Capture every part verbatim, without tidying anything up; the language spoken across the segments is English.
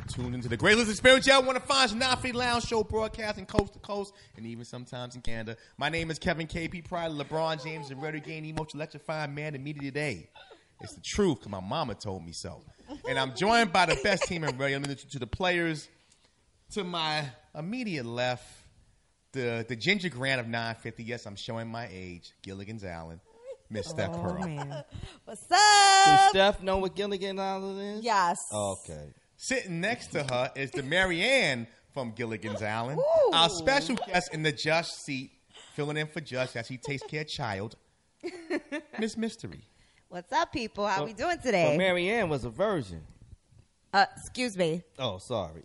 tuned into the greatest experience y'all want to find. Nine Lounge Show, broadcasting coast to coast and even sometimes in Canada. My name is Kevin K P Pride, LeBron James, and ready to gain the most electrifying man in media today. It's the truth, because my mama told me so. And I'm joined by the best team in radio. I'm going to the players. To my immediate left, the the Ginger Grant of nine fifty. Yes, I'm showing my age. Gilligan's Island. Miss oh, Steph Pearl. Man. What's up? Does Steph know what Gilligan Island is? Yes. Oh, okay. Sitting next to her is the Marianne from Gilligan's Island. Ooh. Our special guest in the Josh seat, filling in for Josh as he takes care of child, Miss Mystery. What's up, people? How so, we doing today? So Marianne was a virgin. Uh, excuse me. Oh, sorry.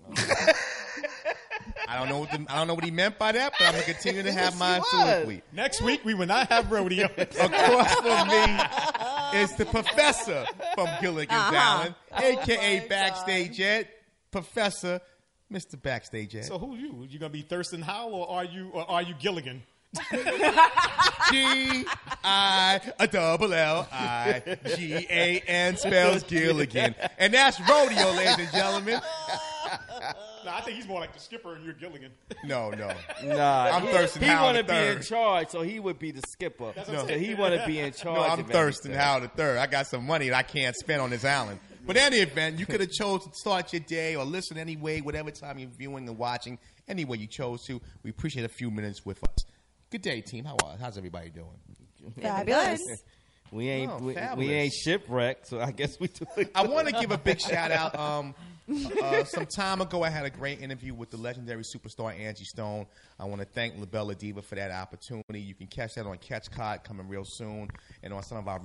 I don't know what the, I don't know what he meant by that, but I'm gonna continue to have my soliloquy. Next week we will not have rodeo. Across from me is the professor from Gilligan's uh-huh. Island, oh aka Backstage Ed, Professor Mister Backstage Ed. So who are you? You gonna be Thurston Howell or are you or are you Gilligan? G I a double L I G A N spells Gilligan, and that's rodeo, ladies and gentlemen. No, I think he's more like the skipper and you're Gilligan. No, no. Nah, I'm he, Thurston He Howell want the to be third. in charge, so he would be the skipper. No. So he want to be in charge. No, I'm of Thurston everything. Howell the third. I got some money that I can't spend on this island. But in any event, you could have chose to start your day or listen anyway, whatever time you're viewing and watching, any way you chose to. We appreciate a few minutes with us. Good day, team. How are, how's everybody doing? Fabulous. We ain't Oh, we, fabulous. we ain't shipwrecked, so I guess we do it. I want to give a big shout out. Um, uh, some time ago, I had a great interview with the legendary superstar Angie Stone. I want to thank LaBella Diva for that opportunity. You can catch that on Catch Cod coming real soon, and on some of our